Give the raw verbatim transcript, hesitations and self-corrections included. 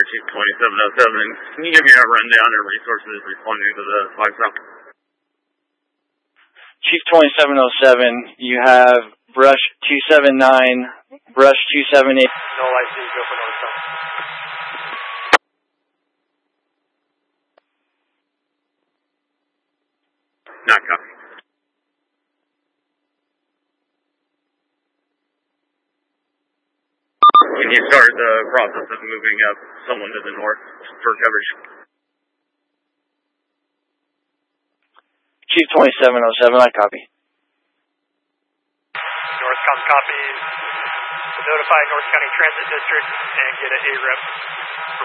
Chief twenty-seven oh seven. Can you give me a rundown of resources responding to the flagstop? Chief twenty-seven oh seven, you have brush two seven nine, brush two seven eight. No I C, go for north south. Not copy. Can you start the process of moving up someone to the north for coverage? Chief twenty-seven oh seven, I copy. North comes copy. Notify North County Transit District and get an A R E P.